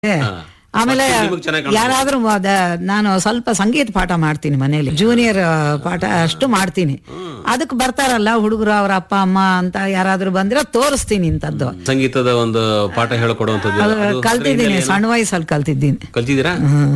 ಆಮೇಲೆ ನಿಮಗ್ ಚೆನ್ನಾಗ್ ಕಾಣ್ತದೆ. ಯಾರಾದ್ರೂ ನಾನು ಸ್ವಲ್ಪ ಸಂಗೀತ ಪಾಠ ಮಾಡ್ತೀನಿ ಮನೇಲಿ, ಜೂನಿಯರ್ ಪಾಠ ಅಷ್ಟು ಮಾಡ್ತೀನಿ. ಅದಕ್ಕೆ ಬರ್ತಾರಲ್ಲ ಹುಡುಗರು, ಅವ್ರ ಅಪ್ಪ ಅಮ್ಮ ಅಂತ ಯಾರಾದ್ರೂ ಬಂದ್ರೆ ತೋರಿಸ್ತೀನಿ ಇಂಥದ್ದು. ಸಂಗೀತದ ಒಂದು ಪಾಠ ಹೇಳ್ಕೊಡುವಂಥದ್ದು ಅದು ಕಲ್ತಿದ್ದೀನಿ, ಸಣ್ಣ ವಯಸ್ಸಲ್ಲಿ ಕಲ್ತಿದ್ದೀನಿ. ಕಲ್ತಿದ್ದೀರಾ?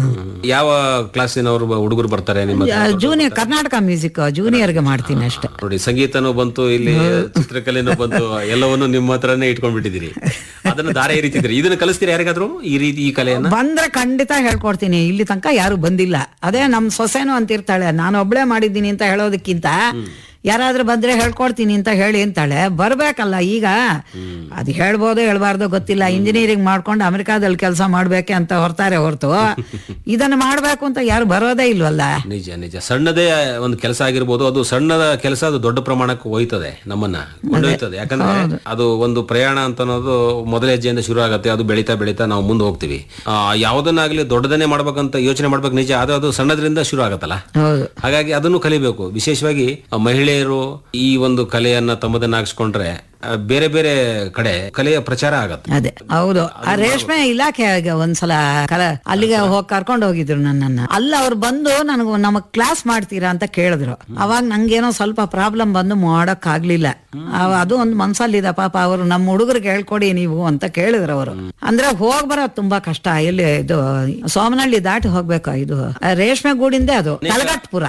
ಯಾವ ಕ್ಲಾಸಿನವರು ಹುಡುಗರು ಬರ್ತಾರೆ ನಿಮ್ಮ ಹತ್ರ? ಜೂನಿಯರ್ ಕರ್ನಾಟಕ ಮ್ಯೂಸಿಕ್ ಜೂನಿಯರ್ಗೆ ಮಾಡ್ತೀನಿ ಅಷ್ಟೇ. ನೋಡಿ, ಸಂಗೀತನೂ ಬಂತು, ಇಲ್ಲಿ ಚಿತ್ರಕಲೆನೂ ಬಂತು, ಎಲ್ಲವನ್ನು ನಿಮ್ಮ ಹತ್ರನೇ ಇಟ್ಕೊಂಡ್ಬಿಟ್ಟಿದ್ದೀರಿ. ಅದನ್ನ ದಾರ ಎರಿತಿದ್ರಿ. ಇದನ್ನ ಕಲಿಸ್ತೀರಿ ಯಾರಿಗಾದ್ರು ಈ ರೀತಿ ಈ ಕಲೆಯನ್ನ? ಬಂದ್ರೆ ಖಂಡಿತ ಹೇಳ್ಕೊಡ್ತೀನಿ. ಇಲ್ಲಿ ತನಕ ಯಾರು ಬಂದಿಲ್ಲ. ಅದೇ ನಮ್ ಸೊಸೆನೂ ಅಂತಿರ್ತಾಳೆ, ನಾನು ಒಬ್ಳೆ ಮಾಡಿದ್ದೀನಿ ಅಂತ ಹೇಳೋದಕ್ಕಿಂತ ಯಾರಾದ್ರೂ ಬಂದ್ರೆ ಹೇಳ್ಕೊಡ್ತೀನಿ ಅಂತ ಹೇಳಿ ಅಂತಾಳೆ. ಬರ್ಬೇಕಲ್ಲ ಈಗ. ಅದು ಹೇಳ್ಬೋದೋ ಹೇಳ್ಬಾರ್ದೋ ಗೊತ್ತಿಲ್ಲ. ಇಂಜಿನಿಯರಿಂಗ್ ಮಾಡ್ಕೊಂಡು ಅಮೆರಿಕಾದಲ್ಲಿ ಕೆಲಸ ಮಾಡ್ಬೇಕೆ ಅಂತ ಹೊರ್ತಾರೆ ಹೊರತು ಇದನ್ನ ಮಾಡ್ಬೇಕು ಅಂತ ಯಾರು ಬರೋದೇ ಇಲ್ವಲ್ಲ. ನಿಜ ನಿಜ. ಸಣ್ಣದೇ ಒಂದು ಕೆಲಸ ಆಗಿರ್ಬೋದು, ಅದು ಸಣ್ಣದ ಕೆಲಸ, ಅದು ದೊಡ್ಡ ಪ್ರಮಾಣಕ್ಕೆ ಹೋಯ್ತದೆ, ನಮ್ಮನ್ನ ಕೊಂಡೊಯ್ತದೆ. ಯಾಕಂದ್ರೆ ಅದು ಒಂದು ಪ್ರಯಾಣ ಅಂತ ಅನ್ನೋದು ಮೊದಲ ಹೆಜ್ಜೆಯಿಂದ ಶುರು ಆಗುತ್ತೆ. ಅದು ಬೆಳೀತಾ ಬೆಳೀತಾ ನಾವು ಮುಂದೆ ಹೋಗ್ತೀವಿ. ಯಾವುದನ್ನಾಗ್ಲಿ ದೊಡ್ಡದನ್ನೇ ಮಾಡ್ಬೇಕಂತ ಯೋಚನೆ ಮಾಡ್ಬೇಕು, ನಿಜ. ಅದು ಸಣ್ಣದ್ರಿಂದ ಶುರು ಆಗತ್ತಲ್ಲ. ಹೌದು. ಹಾಗಾಗಿ ಅದನ್ನು ಕಲಿಬೇಕು. ವಿಶೇಷವಾಗಿ ಮಹಿಳೆಯರು ಈ ಒಂದು ಕಲೆಯನ್ನ ತಮ್ಮದನ್ನಾಗಿಸ್ಕೊಂಡ್ರೆ ಬೇರೆ ಬೇರೆ ಕಡೆ ಕಲೆಯ ಪ್ರಚಾರ ಆಗತ್ತೆ. ಅದೇ ಹೌದು. ಆ ರೇಷ್ಮೆ ಇಲಾಖೆ ಒಂದ್ಸಲ ಅಲ್ಲಿಗೆ ಹೋಗಿ ಕರ್ಕೊಂಡು ಹೋಗಿದ್ರು ನನ್ನನ್ನ. ಅಲ್ಲ ಅವ್ರು ಬಂದು ನಮಗ್ ಕ್ಲಾಸ್ ಮಾಡ್ತೀರಾ ಅಂತ ಕೇಳಿದ್ರು. ಅವಾಗ ನಂಗೇನೋ ಸ್ವಲ್ಪ ಪ್ರಾಬ್ಲಮ್ ಬಂದು ಮಾಡಕ್ ಆಗ್ಲಿಲ್ಲ. ಅದು ಒಂದು ಮನ್ಸಲ್ಲಿದೆ ಪಾಪ. ಅವರು ನಮ್ಮ ಹುಡುಗರಿಗೆ ಹೇಳ್ಕೊಡಿ ನೀವು ಅಂತ ಕೇಳಿದ್ರು ಅವರು. ಅಂದ್ರೆ ಹೋಗ್ ಬರೋದು ತುಂಬಾ ಕಷ್ಟ. ಇಲ್ಲಿ ಇದು ಸೋಮನಹಳ್ಳಿ ದಾಟಿ ಹೋಗ್ಬೇಕು. ಇದು ರೇಷ್ಮೆ ಗೂಡಿಂದೆ ಅದು ಕಲಗಟ್ಪುರ.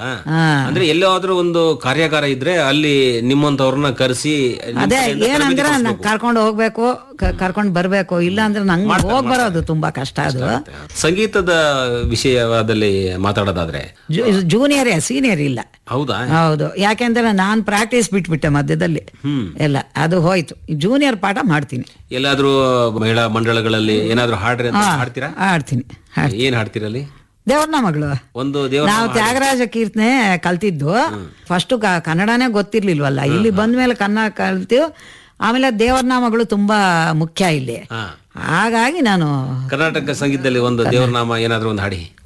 ಅಂದ್ರೆ ಎಲ್ಲಾದ್ರೂ ಒಂದು ಕಾರ್ಯಾಗಾರ ಇದ್ರೆ ಅಲ್ಲಿ ನಿಮ್ಮಂತವ್ರನ್ನ ಕರೆಸಿ, ಅದೇ ಏನಂದ್ರೆ ಕರ್ಕೊಂಡು ಹೋಗ್ಬೇಕು, ಕರ್ಕೊಂಡು ಬರ್ಬೇಕು. ಇಲ್ಲ ಅಂದ್ರೆ ನಂಗೆ ಹೋಗ್ ಬರೋದು ತುಂಬಾ ಕಷ್ಟ. ಅದು ಸಂಗೀತದ ವಿಷಯದಲ್ಲಿ ಮಾತಾಡೋದಾದ್ರೆ ಜೂನಿಯರೇ, ಸೀನಿಯರ್ ಇಲ್ಲ. ಹೌದಾ? ಹೌದು. ಯಾಕೆಂದ್ರೆ ನಾನ್ ಪ್ರಾಕ್ಟೀಸ್ ಬಿಟ್ಬಿಟ್ಟೆ ಮಧ್ಯದಲ್ಲಿ ಎಲ್ಲ. ಅದು ಹೋಯ್ತು. ಜೂನಿಯರ್ ಪಾಠ ಮಾಡ್ತೀನಿ. ಎಲ್ಲಾದ್ರೂ ಮಹಿಳಾ ಮಂಡಳಗಳಲ್ಲಿ ಏನಾದ್ರೂ ಹಾಡ್ರಿ ಅಂತ ಹಾಡ್ತೀರಾ? ಹಾಡ್ತೀನಿ. ಏನ್ ಹಾಡ್ತೀರಲ್ಲಿ? ದೇವ್ರನ ಮಗಳು. ಒಂದು ದೇವ್ರ ನಾವು ತ್ಯಾಗರಾಜ ಕೀರ್ತನೆ ಕಲ್ತಿದ್ದು. ಫಸ್ಟ್ ಕನ್ನಡನೇ ಗೊತ್ತಿರ್ಲಿಲ್ವಲ್ಲ. ಇಲ್ಲಿ ಬಂದ್ಮೇಲೆ ಕನ್ನಡ ಕಲ್ತೀವಿ. ಆಮೇಲೆ ದೇವ್ರನ ಮಗಳು ತುಂಬಾ ಮುಖ್ಯ ಇಲ್ಲಿ. ಹಾಗಾಗಿ ನಾನು ಕರ್ನಾಟಕ ಸಂಗೀತದಲ್ಲಿ ಒಂದು ದೇವ್ರ ನಾಮ ಏನಾದ್ರು ಒಂದು ಹಾಡಿ.